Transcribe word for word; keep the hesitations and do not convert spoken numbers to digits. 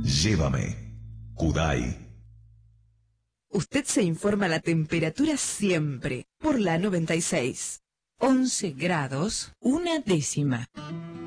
Llévame. Kudai. Usted se informa la temperatura siempre por la noventa y seis. once grados, una décima.